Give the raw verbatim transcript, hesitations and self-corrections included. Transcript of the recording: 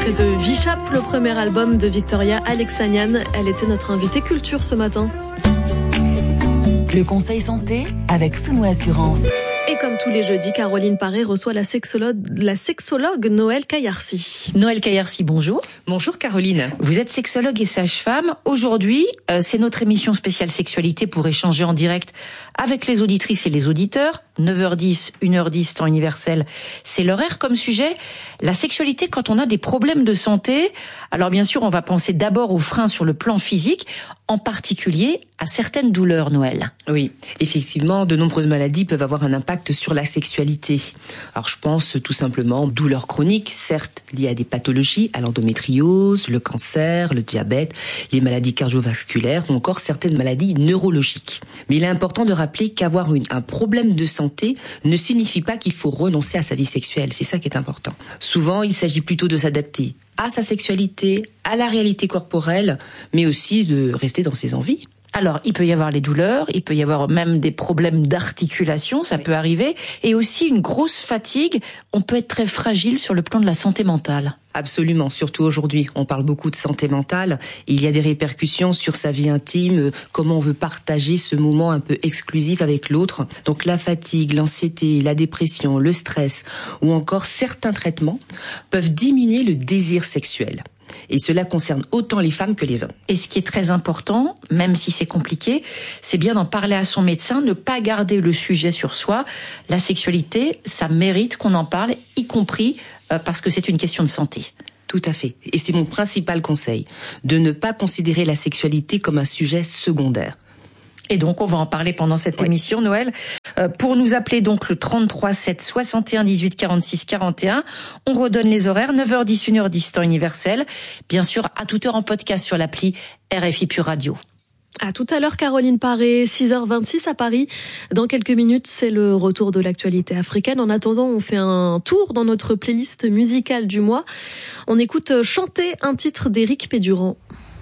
extrait de Vichap, le premier album de Victoria Alexanian. Elle était notre invitée culture ce matin. Le conseil santé avec Sounou Assurance. Et comme tous les jeudis, Caroline Paré reçoit la sexologue, la sexologue Noël Caillarcy. Noël Caillarcy, bonjour. Bonjour Caroline. Vous êtes sexologue et sage-femme. Aujourd'hui, euh, c'est notre émission spéciale sexualité pour échanger en direct avec les auditrices et les auditeurs. neuf heures dix, une heure dix, temps universel, c'est l'horaire comme sujet. La sexualité quand on a des problèmes de santé. Alors bien sûr, on va penser d'abord aux freins sur le plan physique, en particulier à certaines douleurs, Noël. Oui, effectivement, de nombreuses maladies peuvent avoir un impact sur la sexualité. Alors je pense tout simplement aux douleurs chroniques, certes liées à des pathologies, à l'endométriose, le cancer, le diabète, les maladies cardiovasculaires ou encore certaines maladies neurologiques. Mais il est important de rappeler qu'avoir une, un problème de santé ne signifie pas qu'il faut renoncer à sa vie sexuelle. C'est ça qui est important. Souvent, il s'agit plutôt de s'adapter à sa sexualité, à la réalité corporelle, mais aussi de rester dans ses envies. Alors, il peut y avoir les douleurs, il peut y avoir même des problèmes d'articulation, ça oui. peut arriver, et aussi une grosse fatigue. On peut être très fragile sur le plan de la santé mentale. Absolument, surtout aujourd'hui. On parle beaucoup de santé mentale. Il y a des répercussions sur sa vie intime, comment on veut partager ce moment un peu exclusif avec l'autre. Donc la fatigue, l'anxiété, la dépression, le stress ou encore certains traitements peuvent diminuer le désir sexuel. Et cela concerne autant les femmes que les hommes. Et ce qui est très important, même si c'est compliqué, c'est bien d'en parler à son médecin, ne pas garder le sujet sur soi. La sexualité, ça mérite qu'on en parle, y compris euh, parce que c'est une question de santé. Tout à fait. Et c'est mon principal conseil, de ne pas considérer la sexualité comme un sujet secondaire. Et donc, on va en parler pendant cette oui. émission, Noël. Euh, pour nous appeler donc le trente-trois sept soixante et un dix-huit quarante-six quarante et un, on redonne les horaires, neuf heures dix, une heure dix, temps universel. Bien sûr, à toute heure en podcast sur l'appli R F I Pure Radio. À tout à l'heure, Caroline Paré, six heures vingt-six à Paris. Dans quelques minutes, c'est le retour de l'actualité africaine. En attendant, on fait un tour dans notre playlist musicale du mois. On écoute chanter un titre d'Éric Pédurand.